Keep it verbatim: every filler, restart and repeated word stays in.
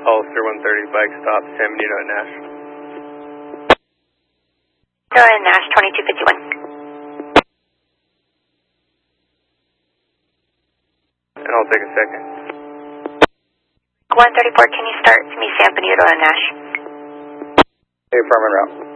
Ulster one thirty, bike stop, San Benito and Nash. Go ahead, Nash, twenty-two fifty-one. And I'll take a second. one thirty-four, can you start to me San Benito and Nash? Hey, firm en route.